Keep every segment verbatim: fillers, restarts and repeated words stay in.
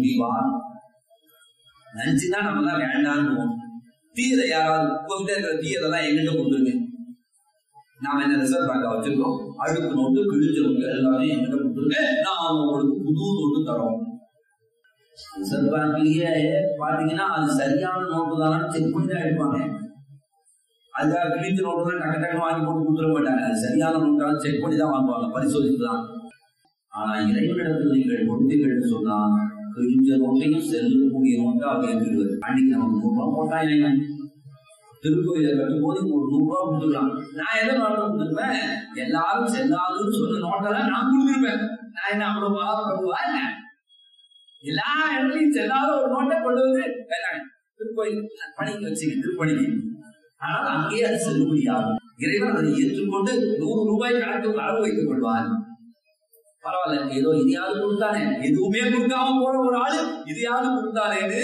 நஞ்சுன்னா நம்ம தான் வேண்டான்னு தீயதை யாராவது உங்ககிட்ட இருக்கிற தீயதெல்லாம் எங்கிட்ட கொடுத்துருங்க. நாம என்ன ரிசர்வ் பேங்கா வச்சிருக்கோம், அழுக்கு நோட்டு கிழிஞ்ச நோட்டு எல்லாரும் எங்கிட்ட கொடுத்துருங்க, நான் உங்களுக்கு புது நோட்டு தரோம். ரிசர்வ் பேங்க்லயே பாத்தீங்கன்னா அது சரியான நோட்டு தானே செக் பண்ணி தான் எடுப்பாங்க. அதுக்காக கிழிஞ்ச நோட்டு டக்கு டக்குன்னு வாங்கி போட்டு கொடுத்துட மாட்டாங்க. அது சரியான நோட்டாலும் செக் பண்ணி தான் வாங்குவாங்க, பரிசோதித்து தான். ஆனா இறைவனிடத்தில் நீங்கள் கொடுத்தீங்கன்னு சொன்னா கிழிஞ்ச நோட்டையும் செல்லக்கூடிய நோட்டா கேட்கிறது. அன்னைக்கு நமக்கு நூறு ரூபாய் போட்டாங்க, திருக்கோயிலை கட்டும் போது ஒரு நூறு ரூபாய் கொடுத்துக்கலாம். நான் எதை நோட்டை கொடுத்துருப்பேன், எல்லாரும் செல்லாதுன்னு சொன்ன நோட்டெல்லாம் நான் கொடுத்துருப்பேன். நான் என்ன அவ்வளவு பாவப்படுவா என்ன? எல்லா இடத்துலையும் செல்லாத ஒரு நோட்டை கொண்டு வந்து திருக்கோயில் பணிக்கு வச்சுக்க, திருப்பணிக்கு. ஆனால் அங்கேயே அது செல்லுபடியாகும். இறைவன் அதை ஏற்றுக்கொண்டு நூறு ரூபாய் கணக்கு அளவு வைத்துக் கொள்வார். பரவாயில்ல, ஏதோ இதையாவது கொடுத்தானே, எதுவுமே கொடுக்காம போற ஒரு ஆளு இதையாவது கொடுத்தானேன்னு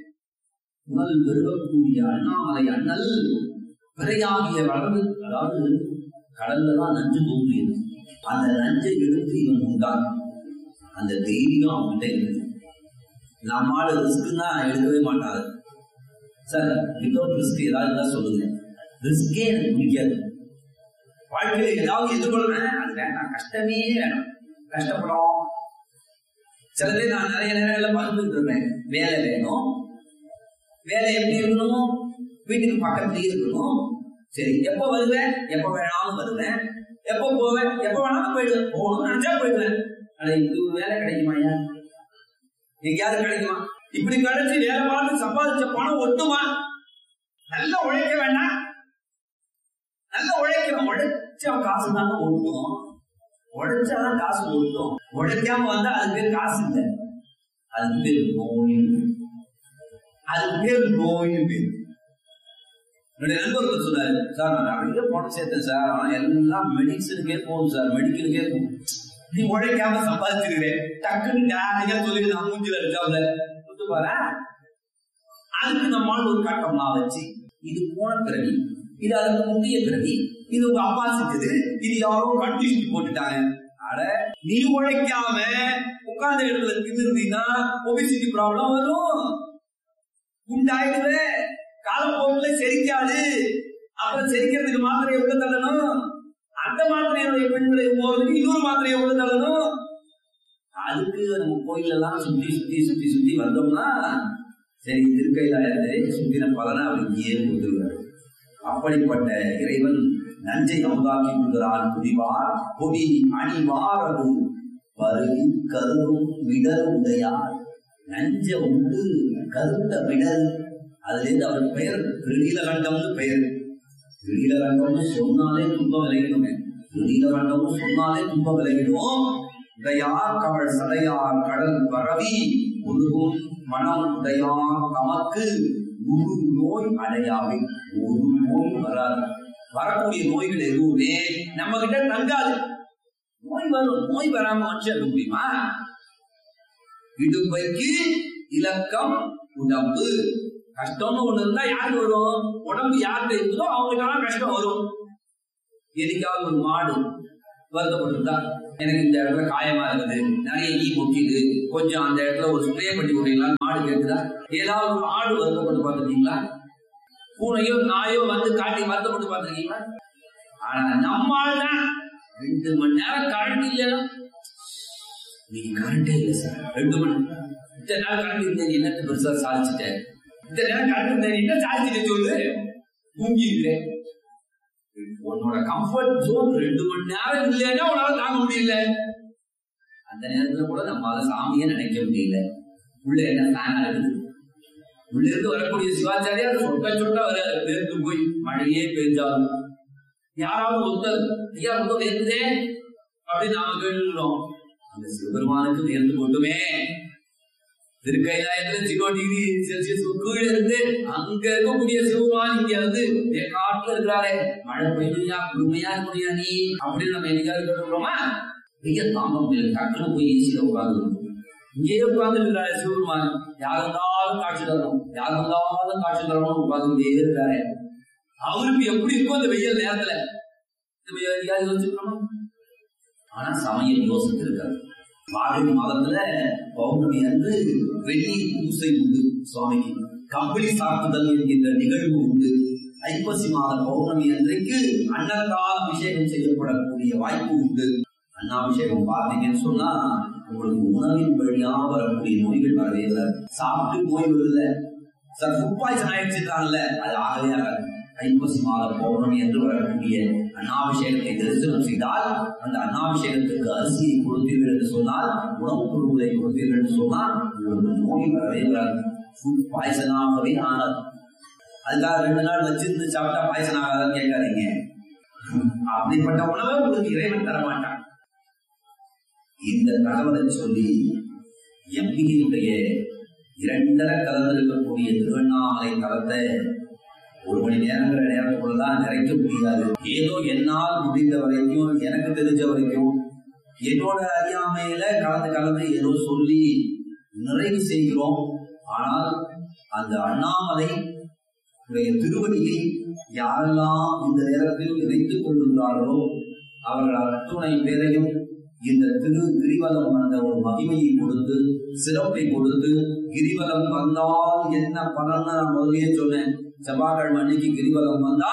உணல் பெருகக்கூடிய அண்ணாமலை அண்ணல் பிறையாகிய வளர்ந்து, அதாவது கடல்ல தான் நஞ்சு தோன்றியது. அந்த நஞ்சை எடுத்து இவன் உண்டான். அந்த தெய்வம் அவன்கிட்ட இருக்குது. நம்மால ரிஸ்க்குன்னா எடுக்கவே மாட்டாரு. சார் வித்தவுட் ரிஸ்க் ஏதாவது தான் சொல்லுங்க. ரிஸ்கே எனக்கு பிடிக்காது. வாழ்க்கையில ஏதாவது எதிர்கொள்றேன், அது வேண்டாம், கஷ்டமே வேணும், கஷ்டப்படும். சில பேர் நான் நிறைய நேரங்கள்ல பார்த்துட்டு இருக்கேன், வேலை வேணும், வேலை எப்படி இருக்கணும், வீட்டுக்கு பக்கத்துலயே இருக்கணும். சரி, எப்ப வருவேன், எப்ப வேணாலும் வருவேன், எப்ப போவேன், எப்ப வேணாலும் போயிடுவேன், போகணும்னு நினைச்சா போயிடுவேன். ஆனா இது வேலை கிடைக்குமாயா? எங்கேயாவது கிடைக்குமா? இப்படி கிடைச்சி வேலை பார்த்து சம்பாதிச்ச பணம் ஒட்டுமா? நல்லா உழைக்க வேண்டாம், நல்லா உழைக்கணும். உழைச்சா காசு தானே ஒட்டும், உழைச்சாதான் காசு ஒட்டும். உழைக்காம வந்தா அதுக்கு பேர் காசு இல்லை, அதுக்கு பேர் நோய், அதுக்கு பேர் நோய் பேர். என்னுடைய நண்பர்கள் சொன்னாரு, சார் நான் நிறைய பணம் சேர்த்தேன் சார், ஆனா எல்லாம் மெடிசனுக்கே போகும் சார், மெடிக்கலுக்கே போகும். நீ உழைக்காம சம்பாதிச்சிருக்கிறேன், டக்குன்னு நிறைய சொல்லி நான் மூஞ்சில இருக்காங்க கொடுத்து பாரு. அதுக்கு நம்மால் ஒரு கட்டம்லாம் வச்சு, இது போன பிறவி, இது அதுக்கு முந்தைய பிறவி, இது உங்க அப்பா செஞ்சது, இது யாரோ கண்டிஷன் போட்டுட்டாங்க. அட நீ உழைக்காம உட்கார்ந்த இடத்துல தின்னுருந்தீங்கன்னா ஒபிசிட்டி ப்ராப்ளம் வரும், குண்டாயிடுவே, காலப்போக்குல செரிக்காது. அப்புறம் செரிக்கிறதுக்கு மாத்திரையை உள்ள தள்ளணும், அந்த மாத்திரையுடைய பெண்களை போறதுக்கு இன்னொரு மாத்திரையை உள்ள தள்ளணும். அதுக்கு நம்ம கோயில் எல்லாம் சுத்தி சுத்தி சுத்தி சுத்தி வந்தோம்னா சரி, திருக்கையிலாயத்தை சுத்தின பலனை அவருக்கு ஏன் கொடுத்துருவாரு. அப்படிப்பட்ட இறைவன் நஞ்சை அமுதாக்கி கொடுக்கிறான். குடிவார் கொடி அணிவார் அது பருகி கருதும் விடல் உடையார். நஞ்ச உண்டு கருத்த விடல், அதுல இருந்து அவருக்கு பெயர் திருநீலகண்டம்னு பெயர். திருநீலகண்டம்னு சொன்னாலே துன்பம் விலகிடுமே, திருநீலகண்டம்னு சொன்னாலே துன்பம் விலகிடும். உடையார் கவள் சடையார் கடல் பரவி ஒழுகும் மனம் உடையார் தமக்கு ஒரு நோய் அடையாவை. ஒரு நோய் வராது. வரக்கூடிய நோய்கள் எதுவுமே நம்ம கிட்ட தங்காது. நோய் வரும், நோய் வராம வச்சு இருக்க முடியுமா? இடுப்பைக்கு இலக்கம் உடம்பு. கஷ்டம்னு ஒண்ணு இருந்தா யாருக்கு வரும்? உடம்பு யாருக்கு இருக்குதோ அவங்களுக்கெல்லாம் கஷ்டம் வரும். எதுக்காவது ஒரு மாடு வருத்தப்பட்டிருந்தா, எனக்கு இந்த இடத்துல காயமா இருக்குது, நிறைய ஈ முக்கிது, கொஞ்சம் அந்த இடத்துல ஒரு ஸ்ப்ரே பண்ணி கொடுத்தீங்களா, மாடு கேட்குதா? ஏதாவது ஒரு ஆடு வருத்தப்பட்டு பார்த்துருக்கீங்களா? பூனையோ நாயோ வந்து காட்டி வருத்தப்பட்டு பார்த்துருக்கீங்களா? ஆனா நம்மால் தான் ரெண்டு மணி நேரம் கரண்ட் இல்லையா, நீங்க கரண்டே இல்லை சார், ரெண்டு மணி நேரம் இத்தனை நேரம் கரண்ட் இருந்தது, என்னத்தை பெருசா சாதிச்சுட்டேன், இத்தனை நேரம் கரண்ட் இருந்தது என்ன சாதிச்சுட்டு சொல்லு, தூங்கிடுறேன். உன்னோட கம்ஃபர்ட் ஜோன் ரெண்டு மணி நேரம் இல்லைன்னா உன்னால தாங்க முடியல. அந்த நேரத்துல கூட நம்மளால சாமியை நினைக்க முடியல. உள்ள என்ன ஃபேனா இருக்குது, உள்ள இருந்து வரக்கூடிய சிவாச்சாரியார் சொட்ட சொட்ட வர வேர்த்து போய் மழையே பெய்ஞ்சாலும் யாராவது ஒருத்தர் ஐயா ரொம்ப வேர்க்குதே அப்படின்னு நாம கேட்டுக்கிறோம். அந்த சிவபெருமானுக்கு வேர்த்து போட்டுமே. திருக்கைலாயத்துல ஜீரோ டிகிரி செல்சியஸ் கீழே இருந்து அங்க இருக்கக்கூடிய சிவபெருமான் இங்க வந்து காட்டுல இருக்கிறாரே, மழை பெய்யா குழுமையா இருக்கக்கூடிய நீ அப்படின்னு நம்ம என்னைக்காவது கேட்டுக்கிறோமா? வெய்ய தாங்க முடியல, டக்குன்னு போய் ஈஸியில உட்காந்து இங்கேயே உட்கார்ந்து இருக்கிறாரு சிவபெருமான். யார் வந்தாலும் காட்சி தரணும், யார் வந்தாலும் காட்சி தரணும் உட்கார்ந்துட்டே இருக்காரு. அவருக்கு எப்படி இருக்கும் அந்த வெயில் நேரத்துல? யோசிச்சுக்கணும். ஆனா சமயம் யோசித்து இருக்காரு. மார்கழி மாதத்துல பௌர்ணமி அன்று வெள்ளி பூசை உண்டு சுவாமிக்கு. கம்பளி சாத்துதல் என்கின்ற நிகழ்வு உண்டு. ஐப்பசி மாத பௌர்ணமி அன்றைக்கு அன்னத்தால் அபிஷேகம் செய்யப்படக்கூடிய வாய்ப்பு உண்டு. அன்னாபிஷேகம் பார்த்தீங்கன்னு சொன்னா உங்களுக்கு உணவின் வழியாக வரக்கூடிய நோய்கள் வரவே இல்லை. சாப்பிட்டு நோய் வருதுல, சார் ஃபுட் பாய்சன் ஆயிடுச்சுட்டாங்கல்ல, அது ஆகவே ஆகாது. ஐப்பசி மாத பௌர்ணமி என்று வரக்கூடிய அன்னாபிஷேகத்தை தரிசனம் செய்தால், அந்த அன்னாபிஷேகத்துக்கு அரிசியை கொடுத்தீர்கள் என்று சொன்னால், உணவுப் பொருட்களை கொடுத்தீர்கள் என்று சொன்னால் உங்களுக்கு நோய் வரவே வராது. ஃபுட் பாய்சனாகவே ஆகாது. அதுக்காக ரெண்டு நாள் வச்சிருந்து சாப்பிட்டா பாய்சன் ஆகாதுன்னு கேட்காதீங்க. அப்படிப்பட்ட உணவை உங்களுக்கு இறைவன் தர மாட்டான். இந்த தகவலை சொல்லி எம்பிகையுடைய இரண்டரை கலந்திருக்கக்கூடிய திருவண்ணாமலை தலத்தை ஒரு மணி நேரங்கிற நேரத்துக்குள்ளதான் நிறைக்க முடியாது. ஏதோ என்னால் முடிந்த வரைக்கும், எனக்கு தெரிஞ்ச வரைக்கும், என்னோட அறியாமையில கலந்து கலந்து ஏதோ சொல்லி நிறைவு செய்கிறோம். ஆனால் அந்த அண்ணாமலை திருவடியை யாரெல்லாம் இந்த நேரத்தில் நினைத்துக் கொள்கின்றார்களோ அவர்கள் அத்துணை பேரையும் இந்த திரு கிரிவலம் வந்த ஒரு மகிமையை கொடுத்து, சிறப்பை கொடுத்து, கிரிவலம் வந்தால் என்ன பலன்னு நான் முதலே சொன்னேன். செவ்வாய்க்கிழமை அன்னைக்கு கிரிவலம் வந்தா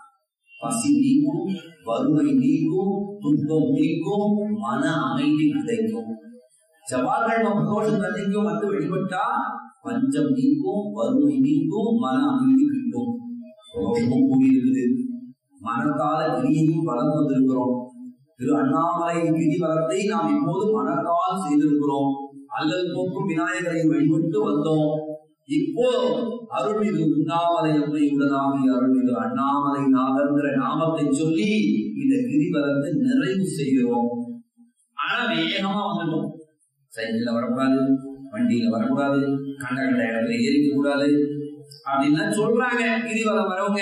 பசி நீக்கும், வறுமை நீக்கும், துன்பம் நீக்கும், மன அமைதி கிடைக்கும். செவ்வாய்க்கிழமை பிரதோஷம் அன்னைக்கும் வந்து வழிபட்டா பஞ்சம் நீக்கும், வறுமை நீக்கும், மன அமைதி கிட்டும். பிரதோஷமும் கூடியிருக்குது. மனத்தால கிரியையும் வளர்ந்து வந்திருக்கிறோம். திரு அண்ணாமலை கிரிவலத்தை நாம் இப்போது மனத்தால் செய்திருக்கிறோம். அல்லல் போக்கும் விநாயகரை வழிபட்டு வந்தோம். இப்போ அருள்மிகு உண்ணாமலை அம்மையுடனாகிய அருள்மிகு அண்ணாமலை நாகங்கிற நாமத்தை சொல்லி இந்த கிரிவலத்தை நிறைவு செய்கிறோம். ஆனா வேகமா வந்துட்டோம். சைக்கிள்ல வரக்கூடாது, வண்டியில வரக்கூடாது, கண்ட கண்ட இடத்துல ஏறிக்க கூடாது அப்படின்னா சொல்றாங்க கிரிவலம் வரவங்க.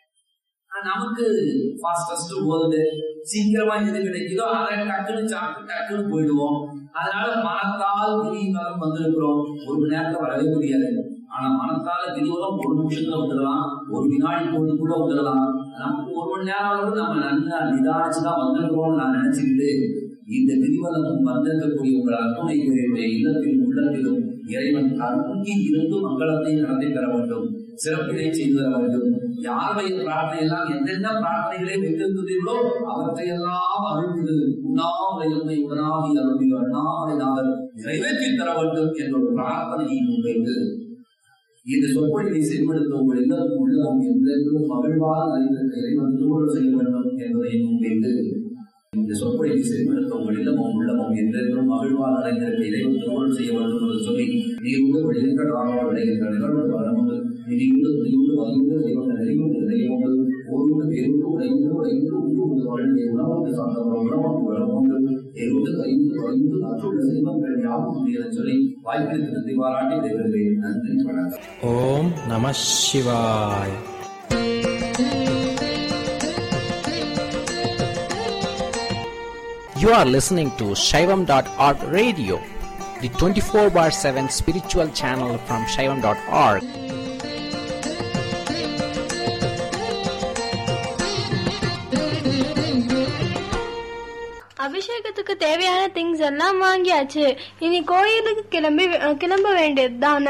நமக்கு ஃபாஸ்டஸ்ட் போகுது, சீக்கிரமா எது கிடைக்குதோ அதை டக்குன்னு சாப்பிட்டு டக்குன்னு போயிடுவோம். அதனால மனத்தால் கிரிவலம் வந்திருக்கிறோம். ஒரு மணி நேரத்துல வரவே முடியாது. ஆனா மனத்தால கிரிவலம் ஒரு நிமிஷத்துல வந்துடலாம், ஒரு வினாடி பொழுதுக்குள்ள வந்துடலாம். நமக்கு ஒரு மணி நேரம் வந்து நம்ம நல்லா நிதானிச்சுதான் வந்திருக்கிறோம்னு நான் நினைச்சுக்கிட்டு இந்த கிரிவலம் வந்திருக்கக்கூடிய உங்கள் அத்துணை பேருடைய இல்லத்திலும் உள்ளத்திலும் இறைவன் தங்கி இருந்து மங்களத்தை நடத்தி தர வேண்டும், சிறப்பினை செய்து தர வேண்டும். யாருடைய பிரார்த்தனை எல்லாம் என்னென்ன பிரார்த்தனைகளை வைத்திருக்கிறீர்களோ அவற்றையெல்லாம் அருள்மிகு உண்ணாமலை அம்மை உடனாகி அருள்மிகு அண்ணாமலை நாதர் நிறைவேற்றி தர வேண்டும் என்ற ஒரு பிரார்த்தனையை முன்வைத்து இந்த சொற்பொழிவை செயல்படுத்த உங்கள் இல்லம் உள்ளம் என்றென்றும் மகிழ்வால் அறிந்த இறைவன் திருவுருள் செய்ய வேண்டும் என்பதை முன்வைத்து இந்த சொற்பொழிவை செயல்படுத்த உங்கள் இல்லமும் உள்ளமும் என்றென்றும் மகிழ்வால் அடைந்திருக்க இறைவன் திருவுருள் செய்ய வேண்டும் என்று சொல்லி நீருண்டு வெளியிட்ட ராம விளைகின்ற நிகழ்வு வரமுண்டு நிதியுண்டு துணியுண்டு வகையுண்டு இறைவன் நிறைவுண்டு இறைவண்டு ஓருண்டு பேருந்து உடையுண்டு உடையுண்டு உண்டு உண்டு வழங்கிய உணவுண்டு சார்ந்த உணவுண்டு வளமுண்டு எருண்டு கையுண்டு வகையுண்டு அற்றுள்ள செல்வங்கள் யாவும் என சொல்லி வாய்ப்பிற்கு நன்றி பாராட்டி விடைபெறுகிறேன். நன்றி, வணக்கம். ஓம் நம சிவாய். You are listening to Shaivam dot org radio, the twenty-four bar seven spiritual channel from Shaivam dot org. அபிஷேகத்துக்கு தேவையான திங்ஸ் எல்லாம் வாங்கியாச்சு. இனி கோயிலுக்கு கிளம்பி கிளம்ப வேண்டியதுதான்.